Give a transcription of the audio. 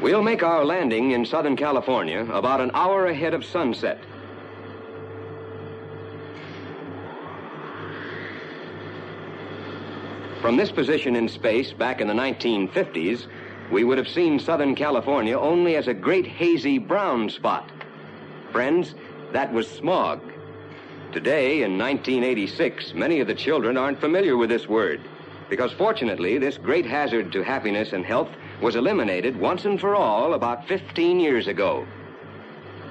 We'll make our landing in Southern California about an hour ahead of sunset. From this position in space back in the 1950s, we would have seen Southern California only as a great hazy brown spot. Friends, that was smog. Today, in 1986, many of the children aren't familiar with this word, because fortunately, this great hazard to happiness and health was eliminated once and for all about 15 years ago.